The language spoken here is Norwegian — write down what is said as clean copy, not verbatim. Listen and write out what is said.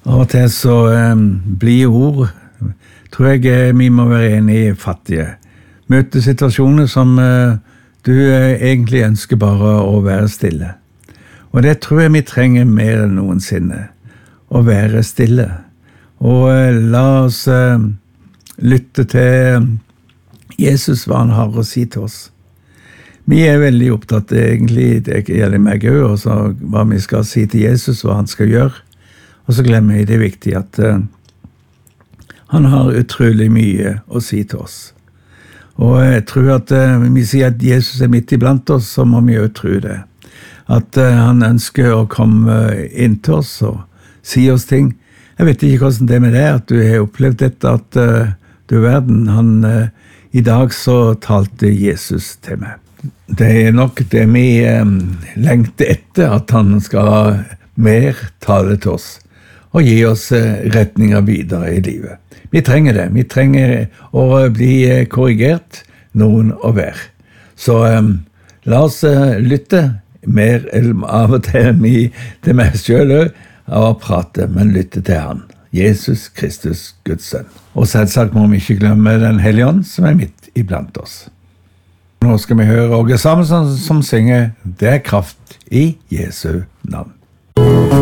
Av og til så blir ord, tror jeg vi må være enige, fattige. Møte situasjoner som du egentlig ønsker bare å være stille. Og det tror jeg vi trenger mer enn noensinne, å være stille. Og la oss lytte til Jesus, hva han har å si til oss. Vi veldig opptatt egentlig, det gjelder meg også, hva vi skal si til Jesus, hva han skal gjøre. Og så glemmer vi det viktig at han har utrolig mye å si til oss. Og jeg tror at vi sier at Jesus midt iblant oss, så må vi jo tro det. At han ønsker å komme inn til oss og si oss ting. Jeg vet ikke hvordan det med det, at du har opplevd dette, at du verden, i dag så talte Jesus til meg. Det nok det vi lengter etter, at han skal mer tale til oss og gi oss retninger videre i livet. Vi trenger det. Vi trenger å bli korrigert noen og hver. Så la oss lytte mer av og til meg selv og prate, men lytte til han. Jesus Kristus, Guds sønn. Og selvsagt må vi ikke glemme den Hellige Ånd som midt iblant oss. Nå skal vi høre Åge Samuelsson som synger «Det kraft i Jesu navn».